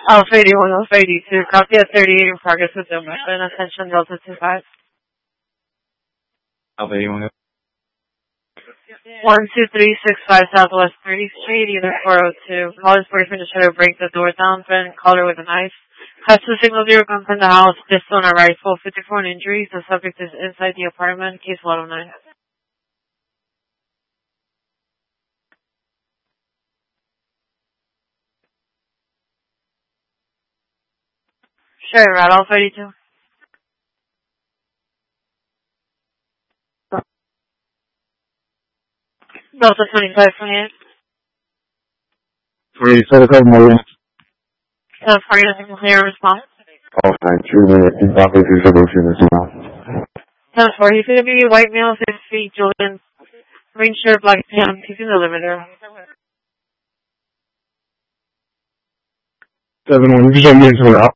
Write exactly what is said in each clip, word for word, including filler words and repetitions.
Alpha eighty-one, Alpha eighty-two, copy at thirty-eight in progress with Zoom. And attention, Delta two five. Alpha eighty-one. one two three six five Southwest thirtieth Street, either four oh two. Caller's boyfriend to try to break the door down, threatened caller with a knife. Has two signal zero guns in the house, pistol and a rifle, fifty-four injuries. The subject is inside the apartment, case one oh nine. Sure, right, Alpha eighty-two. Delta twenty-five twenty-eight. twenty-seven million. California, signal clear response. All nine, two minutes, and copy through solution as well. ten four, he's going to be white male, six feet, Julian, green shirt, black pants. He's in the limiter. seven one, you can get into it out.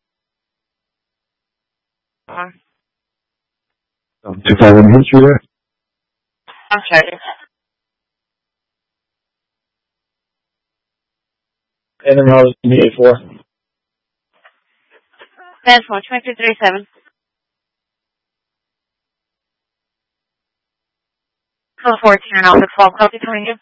two five one, history there. I'm sorry. And then I was eight four. ten four, twenty-two thirty-seven. Code fourteen, and Alpha twelve, copy twenty.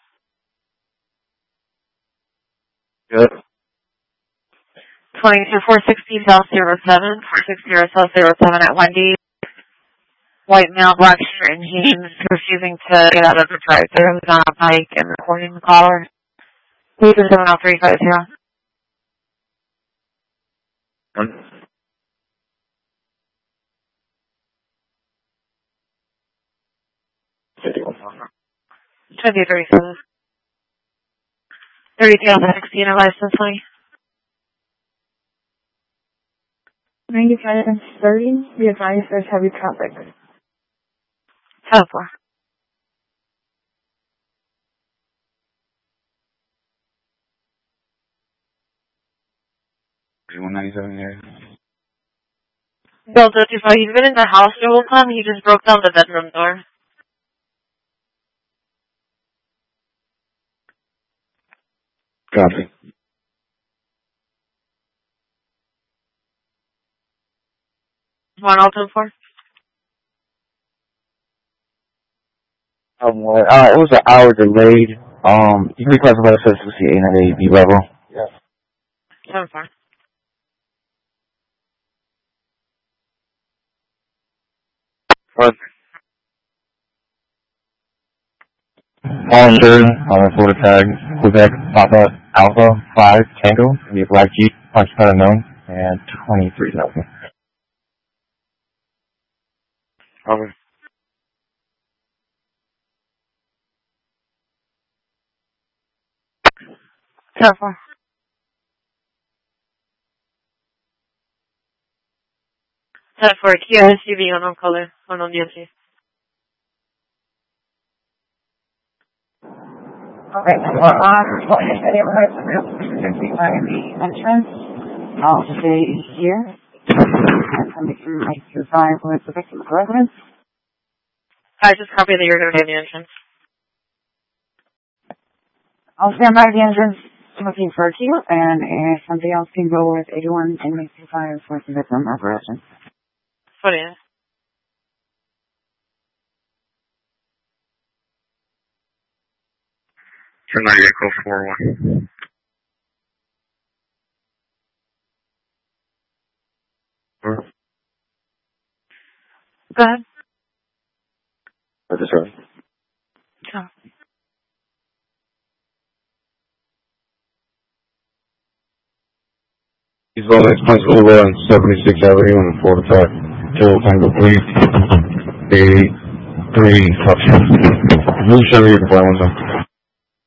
Good. twenty-two four sixty South zero seven, four sixty South zero seven at Wendy. White male, black shirt and jeans, refusing to get out of the drive-thru. He's on a bike and recording the caller. Please is seven oh three five zero. One. fifty-one. twenty thirty-seven. thirty-three on the sixteen of license twenty. ninety-five and thirty, the advice there's heavy traffic. ten four. one ninety-seven there. Delta two five, he's been in the house the whole time. He just broke down the bedroom door. Copy. One Alton four. Um, well, uh, it was an hour delayed. Um, you can reclassify the S S C A nine A B level. Yes. ten four. First. All insured on a Florida tag, Quebec, Papa, Alpha, five, Tango, and the black Jeep, occupant unknown, and twenty-three thousand. Over. ten four. ten four, Kia S U V, unknown color, unknown D M C. Okay, we're on, what is the entrance? I'll stay here. I'm coming through my two five with the victim of residence. I just copied that you're going to be in the entrance. I'll stand by the entrance looking for a queue, and if somebody else can go with eighty-one and make two five with the victim of residence. What is? Turn my vehicle four one. Go ahead. I just heard. Oh. He's on Express over on seventy-sixth Avenue and Florida Tech. Kill Tango Police. eighty-three. Blue Chevy, you can fly one time.